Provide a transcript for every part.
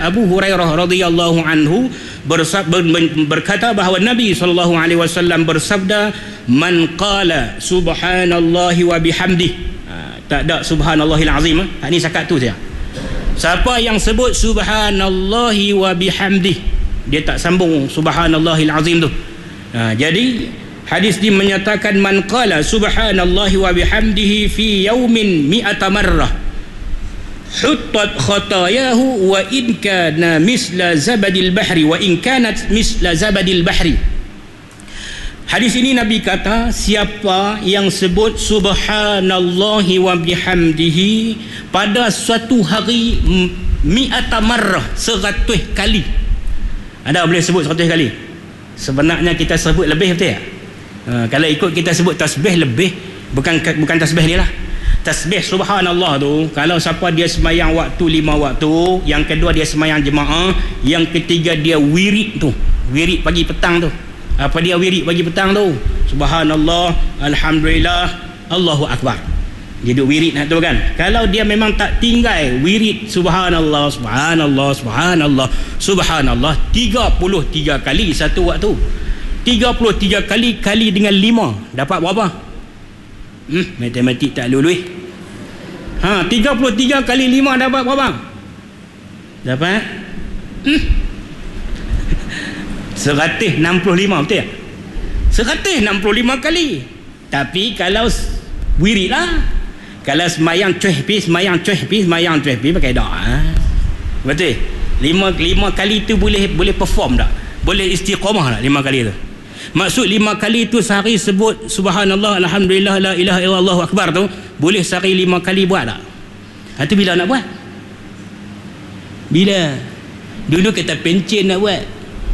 Abu Hurairah radhiyallahu anhu berkata bahawa Nabi SAW bersabda, man qala subhanallahi wa bihamdih, tak ada subhanallahil azim, ini sakat tu saja. Siapa yang sebut subhanallahi wa bihamdih, dia tak sambung subhanallahil azim tu. Jadi hadis ini menyatakan man qala subhanallahi wa bihamdihi fi yaumin mi'ata marrah huttat khatayahu wa in kana misla zabadil bahri wa in kanat misla zabadil bahri. Hadis ini Nabi kata, siapa yang sebut subhanallahi wa bihamdihi pada suatu hari mi'ata marrah, 100 kali. Ada boleh sebut 100 kali? Sebenarnya kita sebut lebih, betul tak? Kalau ikut kita sebut tasbih lebih, bukan tasbih ni lah. Tasbih subhanallah tu, kalau siapa dia semayang waktu 5 waktu, yang kedua dia semayang jemaah, yang ketiga dia wirid tu, wirid pagi petang tu. Apa dia wirid pagi petang tu? Subhanallah, alhamdulillah, Allahu akbar. Dia duk wirid nak tu kan. Kalau dia memang tak tinggal wirid subhanallah, subhanallah, subhanallah, subhanallah 33 kali satu waktu. 33 kali dengan 5 dapat berapa? Matematik tak lulus. 33 kali 5 dapat berapa? Dapat 165, betul tak? 165 kali. Tapi kalau wirid lah, kalau semayang cuih pi pakai doa. Betul? 5 kali tu boleh perform tak? Boleh istiqamah tak 5 kali tu? Maksud 5 kali tu sehari sebut subhanallah, alhamdulillah, la ilaha illallah, Allahu akbar tu, boleh sehari 5 kali buat tak? Itu bila nak buat? Bila? Dulu kata pencen nak buat.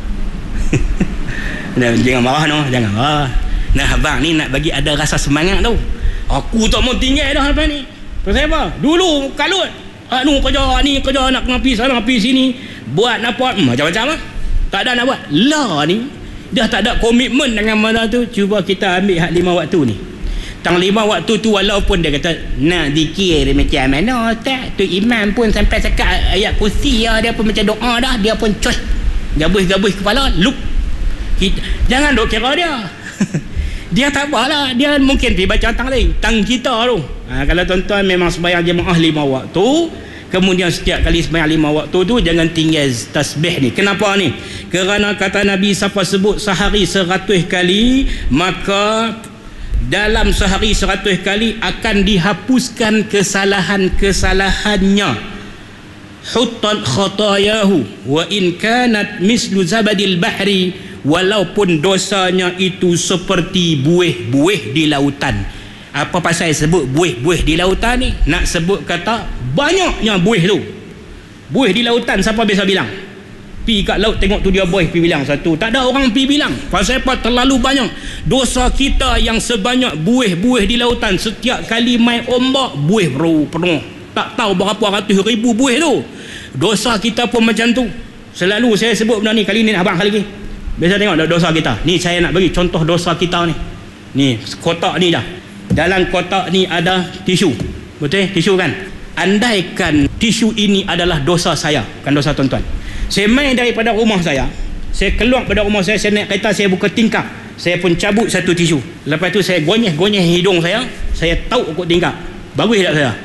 Jangan marah no, jangan marah. Nah abang ni nak bagi ada rasa semangat tu. Aku tak mau tinggal dah lepas ni. Pasal apa? Dulu kalut. Kerja nak pergi sana pergi sini, buat napot macam-macam lah. Tak ada nak buat. Lah ni dah tak ada komitmen dengan mana tu. Cuba kita ambil hak 5 waktu ni. Tang 5 waktu tu walaupun dia kata nak zikir macam mana tak, tu imam pun sampai cakap ayat kursi dia pun macam doa dah, dia pun cos gabus kepala lup. Jangan duk kira dia. Dia tak apalah, dia mungkin pergi baca tang lain, tang kita tu. Kalau tuan-tuan memang sembahyang jemaah 5 waktu, kemudian setiap kali sembahyang 5 waktu tu jangan tinggal tasbih ni. Kenapa ni? Kerana kata Nabi, siapa sebut sehari 100 kali, maka dalam sehari 100 kali akan dihapuskan kesalahan-kesalahannya. Huttat khatayahu wa in kanat mislu zabadil bahri, walaupun dosanya itu seperti buih-buih di lautan. Apa pasal sebut buih-buih di lautan ni? Nak sebut kata banyaknya buih tu. Buih di lautan, siapa biasa bilang? Pi kat laut tengok tu dia buih, pi bilang satu. Tak ada orang pi bilang. Pasal apa? Terlalu banyak. Dosa kita yang sebanyak buih-buih di lautan, setiap kali main ombak buih penuh. Tak tahu berapa ratus ribu buih tu. Dosa kita pun macam tu. Selalu saya sebut benda ni, kali ni abang kali lagi. Biasa tengok dosa kita. Ni saya nak bagi contoh dosa kita ni. Ni kotak ni dah. Dalam kotak ni ada tisu. Betul? Tisu kan? Andaikan tisu ini adalah dosa saya, kan dosa tuan-tuan. Saya main daripada rumah saya keluar pada rumah saya naik kereta, saya buka tingkap, saya pun cabut satu tisu. Lepas tu saya gonyeh hidung saya tauk kot tingkap. Bagus tak saya?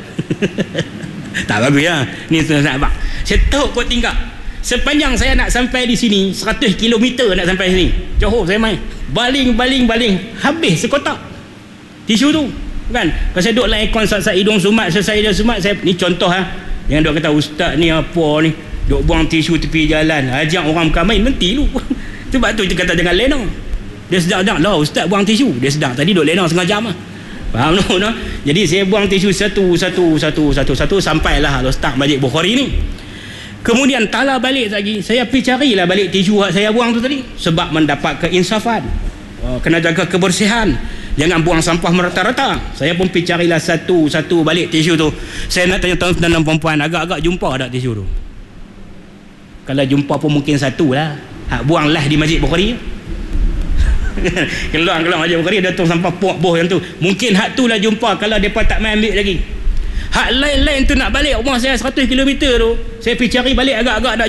Tak bagus lah. Ni nak abang. Saya tauk kot tingkap. Sepanjang saya nak sampai di sini 100 km nak sampai sini, Johor saya main baling habis sekotak tisu tu kan. Pasal duduk lah aircon sat hidung sumat, selesai dia sumat, saya ni contoh jangan duk kata ustaz ni apa ni duk buang tisu tepi jalan, ajak orang bukan main menti lu. Sebab tu dia kata jangan lena. Dia sedar lah ustaz buang tisu, dia sedar tadi duk lena setengah jam faham no? Jadi saya buang tisu satu sampailah start Masjid Bukhari ni. Kemudian tala balik lagi, saya pergi carilah balik tisu saya buang tu tadi, sebab mendapat keinsafan. Kena jaga kebersihan, jangan buang sampah merata-rata. Saya pun pergi carilah satu balik tisu tu. Saya nak tanya tuan-tuan dan puan-puan, agak-agak jumpa tak tisu tu? Kalau jumpa pun mungkin satu lah, buanglah di Masjid Bukhari. keluar Masjid Bukhari, ada tong sampah boh yang tu, mungkin hak tu lah jumpa. Kalau mereka tak main ambil lagi, hak lain-lain tu nak balik rumah saya 100 km tu, saya pergi cari balik agak-agak nak